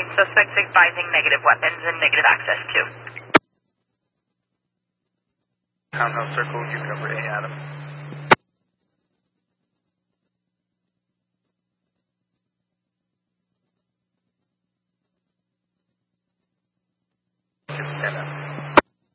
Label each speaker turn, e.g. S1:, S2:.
S1: Suspect advising negative weapons and negative access to.
S2: Townhouse Circle, you cover A, Adam.